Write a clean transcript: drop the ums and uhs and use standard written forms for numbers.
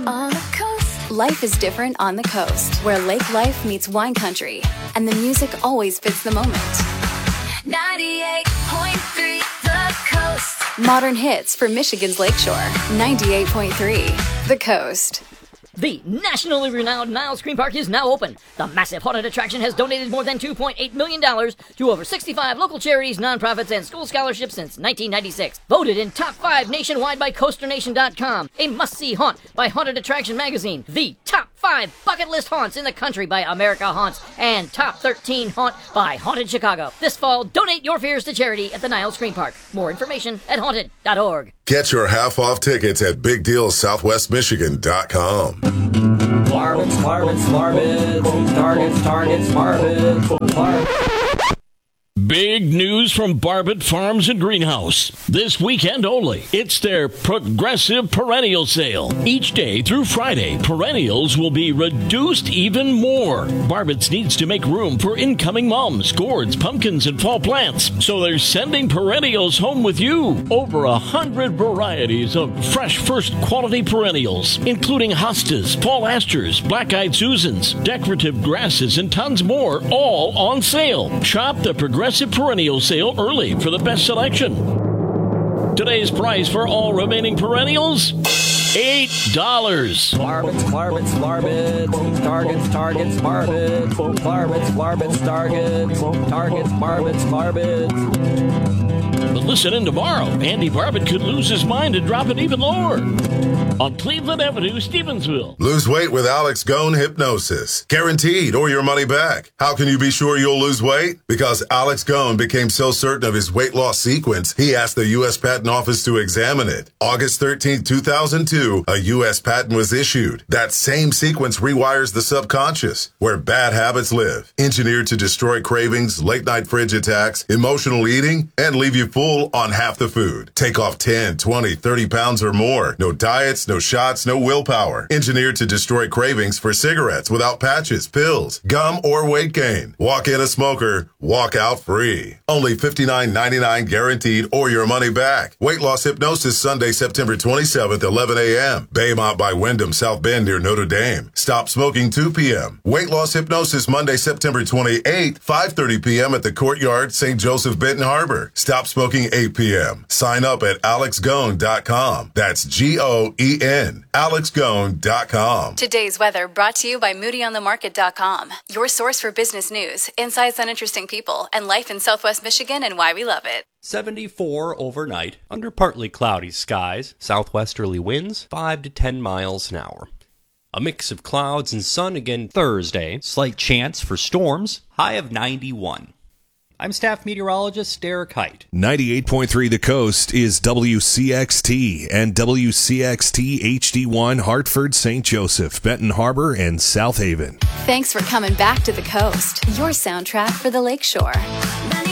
On the coast. Life is different on the coast, where lake life meets wine country, and the music always fits the moment. 98.3 The Coast. Modern hits for Michigan's Lakeshore. 98.3 The Coast. The nationally renowned Niles Scream Park is now open. The massive haunted attraction has donated more than $2.8 million to over 65 local charities, nonprofits, and school scholarships since 1996. Voted in top 5 nationwide by CoasterNation.com. A must-see haunt by Haunted Attraction Magazine. The top 5 bucket list haunts in the country by America Haunts. And top 13 haunt by Haunted Chicago. This fall, donate your fears to charity at the Niles Scream Park. More information at haunted.org. Get your half-off tickets at BigDealSouthwestMichigan.com. Marvins, targets, Marvins. Big news from Barbet Farms and Greenhouse. This weekend only, it's their Progressive Perennial Sale. Each day through Friday, perennials will be reduced even more. Barbet's needs to make room for incoming mums, gourds, pumpkins, and fall plants. So they're sending perennials home with you. Over 100 varieties of fresh first quality perennials, including hostas, fall asters, black-eyed Susans, decorative grasses, and tons more, all on sale. Shop the Progressive Perennial Sale early for the best selection. Today's price for all remaining perennials, $8. Marvins, targets, Marvins. But listen in tomorrow. Andy Barbet could lose his mind and drop it even lower. On Cleveland Avenue, Stevensville. Lose weight with Alex Gone Hypnosis. Guaranteed or your money back. How can you be sure you'll lose weight? Because Alex Gone became so certain of his weight loss sequence, he asked the U.S. Patent Office to examine it. August 13, 2002, a U.S. patent was issued. That same sequence rewires the subconscious, where bad habits live. Engineered to destroy cravings, late-night fridge attacks, emotional eating, and leave you full on half the food. Take off 10, 20, 30 pounds or more. No diets, no shots, no willpower. Engineered to destroy cravings for cigarettes without patches, pills, gum, or weight gain. Walk in a smoker, walk out free. Only $59.99 guaranteed or your money back. Weight loss hypnosis Sunday, September 27th, 11 a.m. Baymont by Wyndham, South Bend near Notre Dame. Stop smoking 2 p.m. Weight loss hypnosis Monday, September 28th, 5:30 p.m. at the Courtyard, St. Joseph, Benton Harbor. Stop smoking 8 p.m. Sign up at alexgone.com. That's G-O-E-N. alexgone.com. Today's weather brought to you by MoodyOnTheMarket.com. Your source for business news, insights on interesting people, and life in Southwest Michigan and why we love it. 74 overnight, under partly cloudy skies, southwesterly winds 5 to 10 miles an hour. A mix of clouds and sun again Thursday, slight chance for storms, high of 91. I'm staff meteorologist Derek Height. 98.3 The Coast is WCXT and WCXT HD1 Hartford, St. Joseph, Benton Harbor, and South Haven. Thanks for coming back to the coast, your soundtrack for the Lakeshore.